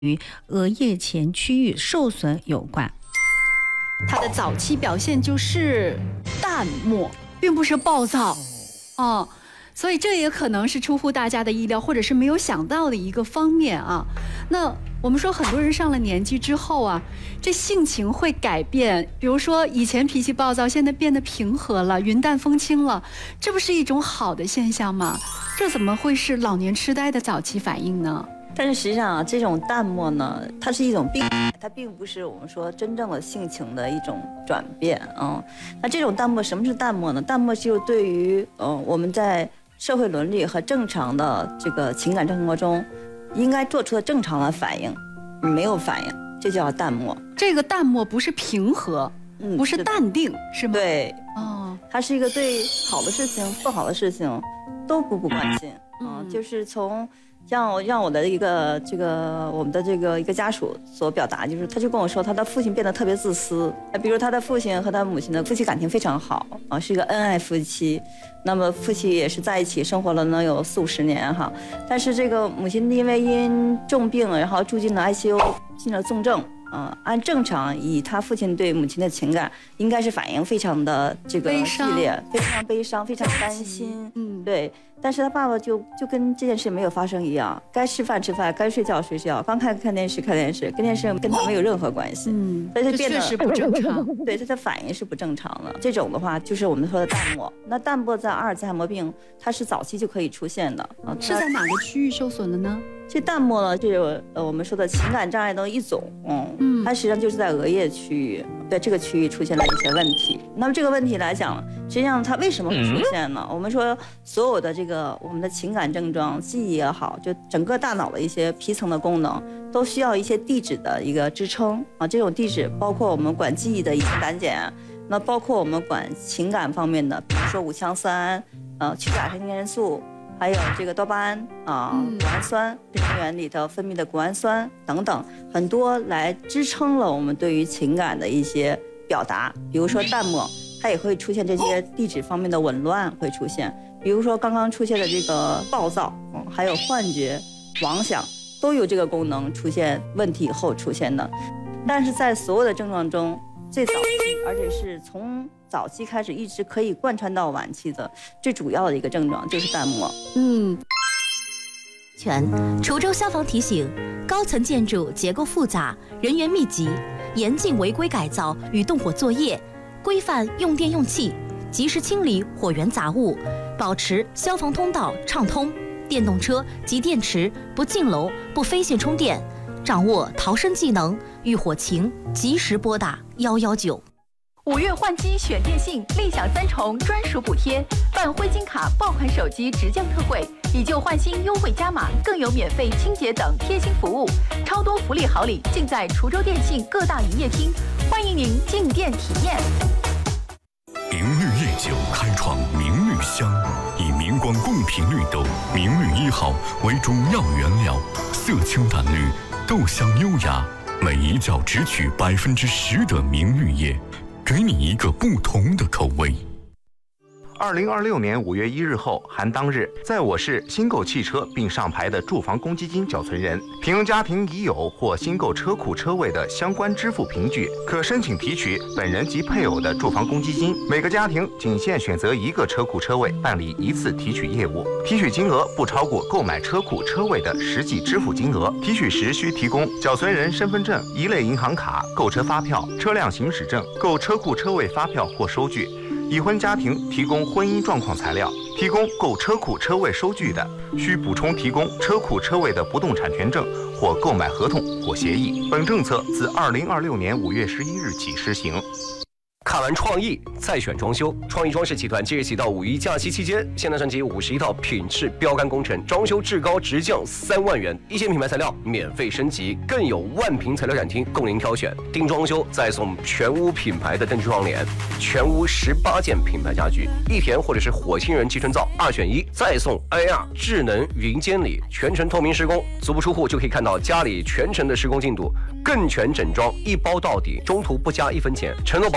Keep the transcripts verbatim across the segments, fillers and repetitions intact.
与额叶前区域受损有关。 它的早期表现就是淡漠，并不是暴躁哦，所以这也可能是出乎大家的意料，或者是没有想到的一个方面啊。那我们说很多人上了年纪之后啊，这性情会改变，比如说以前脾气暴躁，现在变得平和了，云淡风轻了，这不是一种好的现象吗？这怎么会是老年痴呆的早期反应呢？ 但是实际上啊，这种淡漠呢，它是一种病态，它并不是我们说真正的性情的一种转变。嗯，那这种淡漠，什么是淡漠呢？淡漠就是对于嗯我们在社会伦理和正常的这个情感生活中应该做出的正常的反应，没有反应，这叫淡漠。 这个淡漠不是平和，嗯，不是淡定，是吗？ 对，哦，它是一个对好的事情、不好的事情都不不关心。嗯，就是从。像让我的一个这个我们的这个一个家属所表达，就是他就跟我说，他的父亲变得特别自私。比如他的父亲和他母亲的夫妻感情非常好啊，是一个恩爱夫妻。那么夫妻也是在一起生活了能有四五十年哈。但是这个母亲因为因重病，然后住进了 I C U， 进了重症。嗯，按正常以他父亲对母亲的情感，应该是反应非常的这个激烈，非常悲伤，非常担心。嗯，对。但是他爸爸就就跟这件事没有发生一样，该吃饭吃饭，该睡觉睡觉，刚看看电视看电视，跟电视跟他没有任何关系。嗯，但是变得确实不正常。 对，他的反应是不正常的。这种的话，就是我们说的淡漠。那淡漠在阿尔兹海默病，它是早期就可以出现的。 啊，是在哪个区域受损的呢？ 这淡漠呢，就是呃我们说的情感障碍的一种，嗯，嗯它实际上就是在额叶区域，对这个区域出现了一些问题。那么这个问题来讲，实际上它为什么会出现呢？嗯、我们说所有的这个我们的情感症状、记忆也好，就整个大脑的一些皮层的功能，都需要一些地质的一个支撑啊。这种地质包括我们管记忆的一些胆碱，那包括我们管情感方面的，比如说五羟色胺、呃去甲神经元素。还有这个多巴胺啊、谷氨酸，神经元里头分泌的谷氨酸等等，很多来支撑了我们对于情感的一些表达。比如说淡漠，它也会出现这些地质方面的紊乱会出现。比如说刚刚出现的这个暴躁，嗯，还有幻觉、妄想，都有这个功能出现问题后出现的。但是在所有的症状中，最早期，而且是从早期开始一直可以贯穿到晚期的最主要的一个症状就是淡漠。 嗯，全滁州消防提醒：高层建筑结构复杂，人员密集，严禁违规改造与动火作业，规范用电用气，及时清理火源杂物，保持消防通道畅通。电动车及电池不进楼、不飞线充电，掌握逃生技能，遇火情及时拨打一一九。 五月换机选电信，立享三重专属补贴，办灰金卡爆款手机直降特惠，以旧换新优惠加码，更有免费清洁等贴心服务，超多福利好礼尽在滁州电信各大营业厅，欢迎您进店体验。 明绿夜酒开创明绿香，以明光贡品绿豆明绿一号为中药原料，色清淡绿，豆香优雅，每一角只取百分之十的明绿叶，给你一个不同的口味。 二零二六年五月一日后含当日，在我市新购汽车并上牌的住房公积金缴存人，凭用家庭已有或新购车库车位的相关支付凭据，可申请提取本人及配偶的住房公积金。每个家庭仅限选择一个车库车位，办理一次提取业务，提取金额不超过购买车库车位的实际支付金额。提取时需提供缴存人身份证、一类银行卡、购车发票、车辆行驶证、购车库车位发票或收据。已婚家庭提供婚姻状况材料，提供购车库车位收据的，需补充提供车库车位的不动产权证或购买合同或协议。本政策自二零二六年五月十一日起施行。 看完创意再选装修，创意装饰集团即日起到五一假期期间，限量升级五十一套品质标杆工程，装修至高直降三万元，一线品牌材料免费升级，更有万平材料展厅供您挑选。定装修再送全屋品牌的灯具窗帘，全屋十八件品牌家具，一田或者是火星人集成灶二选一，再送 A R 智能云监理，全程透明施工，足不出户就可以看到家里全程的施工进度，更全整装一包到底，中途不加一分钱，承诺保证全部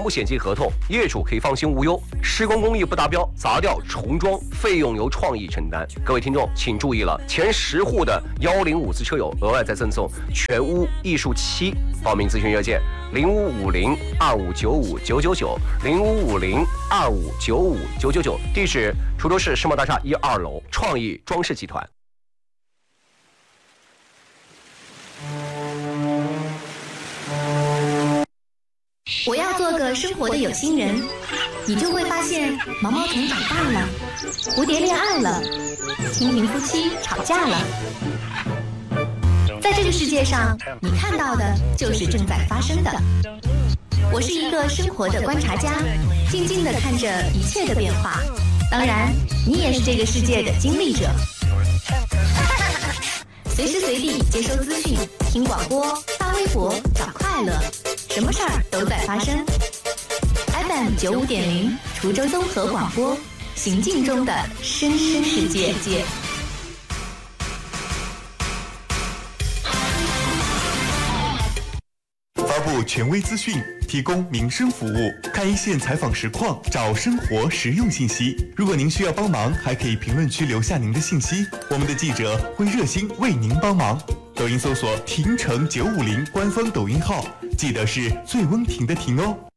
不险金合同，业主可以放心无忧。施工工艺不达标，砸掉重装费用由创意承担。各位听众请注意了，前十户的幺零五次车友额外再赠送全屋艺术漆。报名咨询热线零五五零二五九五九九九零五五零二五九五九九九，地址滁州市世贸大厦一二楼，创意装饰集团。 我要做个生活的有心人，你就会发现毛毛虫长大了，蝴蝶恋爱了，蜻蜓夫妻吵架了。在这个世界上，你看到的就是正在发生的。我是一个生活的观察家，静静地看着一切的变化。当然，你也是这个世界的经历者。随时随地接收资讯，听广播，发微博，找快乐，什么事儿都在发生。F M 九五点零，滁州综合广播，行进中的声声世界。 发布权威资讯，提供民生服务，看一线采访实况，找生活实用信息。如果您需要帮忙，还可以评论区留下您的信息，我们的记者会热心为您帮忙。抖音搜索“婷城九五零”官方抖音号，记得是最温婷的婷哦。